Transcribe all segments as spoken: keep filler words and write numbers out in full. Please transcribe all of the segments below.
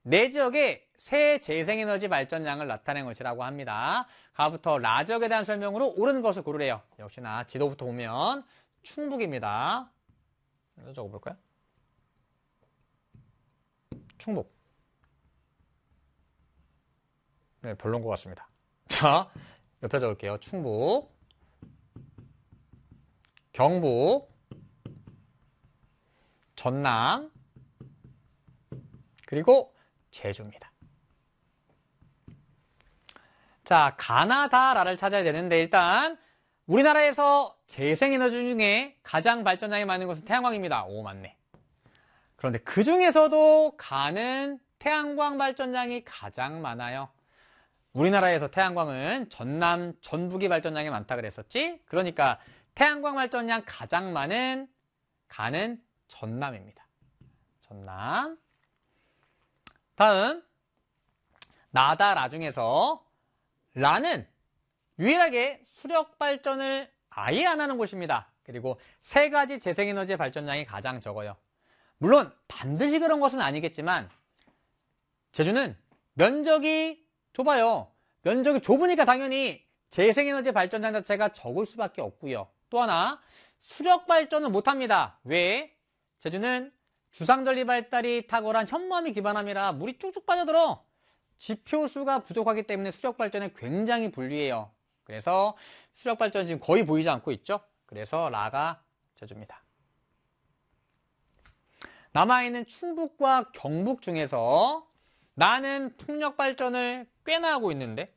내 지역의 새 재생에너지 발전량을 나타낸 것이라고 합니다. 가부터 라 지역에 대한 설명으로 옳은 것을 고르래요. 역시나 지도부터 보면 충북입니다. 적어볼까요? 충북. 네, 별론 것 같습니다. 자, 옆에 적을게요. 충북, 경북, 전남, 그리고 제주입니다. 자, 가나다라를 찾아야 되는데 일단 우리나라에서 재생에너지 중에 가장 발전량이 많은 것은 태양광입니다. 오, 맞네. 그런데 그 중에서도 가는 태양광 발전량이 가장 많아요. 우리나라에서 태양광은 전남, 전북이 발전량이 많다 그랬었지? 그러니까 태양광 발전량 가장 많은 가는 전남입니다. 전남. 다음 나다 라 중에서 라는 유일하게 수력 발전을 아예 안 하는 곳입니다. 그리고 세 가지 재생에너지 발전량이 가장 적어요. 물론 반드시 그런 것은 아니겠지만 제주는 면적이 좁아요. 면적이 좁으니까 당연히 재생에너지 발전량 자체가 적을 수밖에 없고요. 또 하나 수력 발전을 못합니다. 왜? 제주는 주상전리 발달이 탁월한 현무암이 기반함이라 물이 쭉쭉 빠져들어 지표수가 부족하기 때문에 수력 발전에 굉장히 불리해요. 그래서 수력 발전 지금 거의 보이지 않고 있죠. 그래서 라가 제주입니다. 남아있는 충북과 경북 중에서 나는 풍력 발전을 꽤나 하고 있는데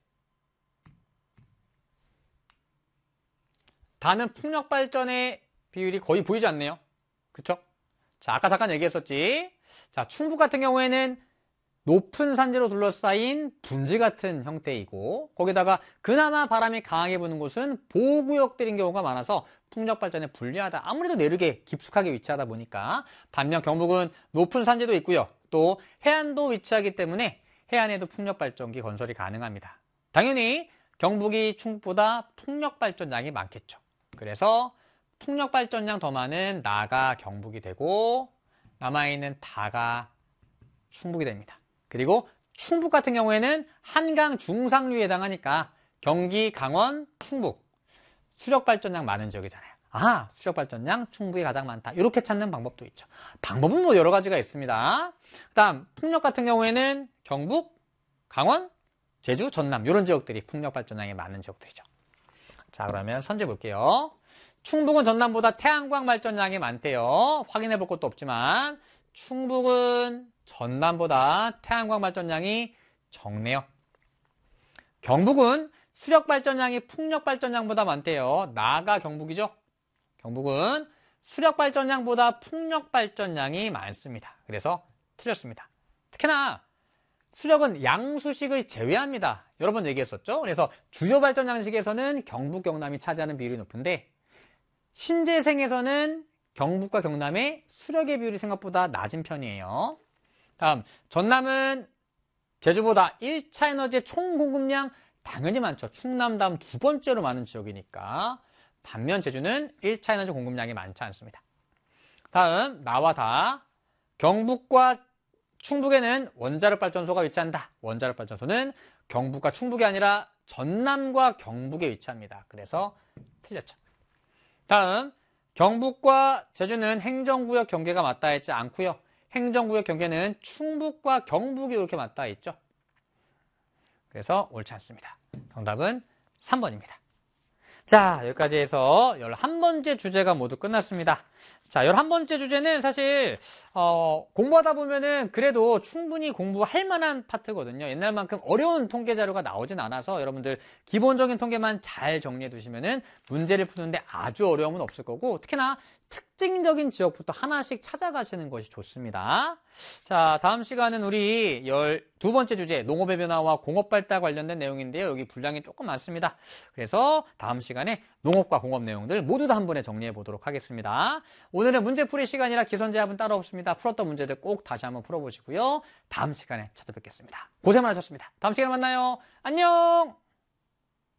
다는 풍력 발전의 비율이 거의 보이지 않네요. 그쵸? 자, 아까 잠깐 얘기했었지. 자, 충북 같은 경우에는 높은 산지로 둘러싸인 분지 같은 형태이고 거기다가 그나마 바람이 강하게 부는 곳은 보호구역들인 경우가 많아서 풍력 발전에 불리하다. 아무래도 내륙에 깊숙하게 위치하다 보니까. 반면 경북은 높은 산지도 있고요. 또 해안도 위치하기 때문에 해안에도 풍력 발전기 건설이 가능합니다. 당연히 경북이 충북보다 풍력 발전량이 많겠죠. 그래서 풍력 발전량 더 많은 나가 경북이 되고 남아있는 다가 충북이 됩니다. 그리고 충북 같은 경우에는 한강 중상류에 해당하니까 경기, 강원, 충북 수력 발전량 많은 지역이잖아요. 아, 수력 발전량 충북이 가장 많다. 이렇게 찾는 방법도 있죠. 방법은 뭐 여러 가지가 있습니다. 그 다음 풍력 같은 경우에는 경북, 강원, 제주, 전남 이런 지역들이 풍력 발전량이 많은 지역들이죠. 자, 그러면 선제 볼게요. 충북은 전남보다 태양광 발전량이 많대요. 확인해 볼 것도 없지만 충북은 전남보다 태양광 발전량이 적네요. 경북은 수력 발전량이 풍력 발전량보다 많대요. 나가 경북이죠. 경북은 수력 발전량보다 풍력 발전량이 많습니다. 그래서 틀렸습니다. 특히나 수력은 양수식을 제외합니다. 여러 번 얘기했었죠. 그래서 주요 발전 양식에서는 경북, 경남이 차지하는 비율이 높은데 신재생에서는 경북과 경남의 수력의 비율이 생각보다 낮은 편이에요. 다음 전남은 제주보다 일 차 에너지의 총 공급량 당연히 많죠. 충남 다음 두 번째로 많은 지역이니까. 반면 제주는 일 차 에너지 공급량이 많지 않습니다. 다음 나와 다 경북과 충북에는 원자력 발전소가 위치한다. 원자력 발전소는 경북과 충북이 아니라 전남과 경북에 위치합니다. 그래서 틀렸죠. 다음 경북과 제주는 행정구역 경계가 맞닿아 있지 않고요. 행정구역 경계는 충북과 경북이 이렇게 맞닿아 있죠. 그래서 옳지 않습니다. 정답은 삼 번입니다. 자, 여기까지 해서 열한 번째 주제가 모두 끝났습니다. 자, 열한 번째 주제는 사실 어, 공부하다 보면은 그래도 충분히 공부할 만한 파트거든요. 옛날만큼 어려운 통계 자료가 나오진 않아서 여러분들 기본적인 통계만 잘 정리해 두시면은 문제를 푸는데 아주 어려움은 없을 거고 특히나 특징적인 지역부터 하나씩 찾아가시는 것이 좋습니다. 자, 다음 시간은 우리 열두 번째 주제 농업의 변화와 공업 발달 관련된 내용인데요. 여기 분량이 조금 많습니다. 그래서 다음 시간에 농업과 공업 내용들 모두 다 한 번에 정리해 보도록 하겠습니다. 오늘은 문제풀이 시간이라 기선제압은 따로 없습니다. 풀었던 문제들 꼭 다시 한번 풀어보시고요. 다음 시간에 찾아뵙겠습니다. 고생 많으셨습니다. 다음 시간에 만나요. 안녕!